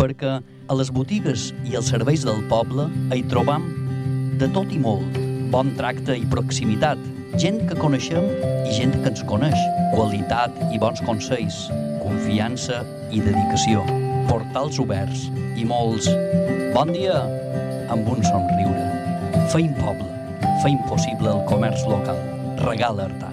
perquè a les botigues i els serveis del poble hi trobam de tot i molt, bon tracte i proximitat, gent que coneixem i gent que ens coneix, qualitat i bons consells, confiança i dedicació, portals oberts i molts bon dia amb un somriure. Feim poble, feim possible el comerç local. Regala Artà.